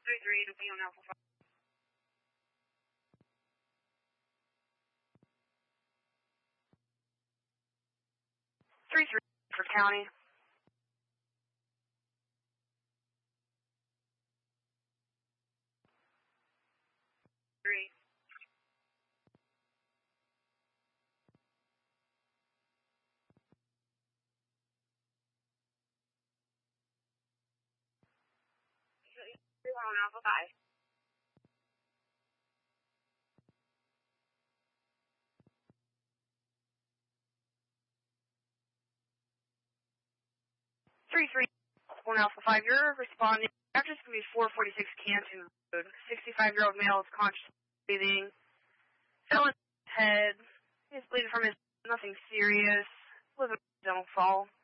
3-3 to be on Alpha 5. 3-3 for county. Three. On Alpha 5. Three on Alpha 5. You're responding. Address going to be 446 Canton Road. 65-year-old male is conscious breathing. Fell in his head. He's bleeding from his nothing serious. Was a dental fall.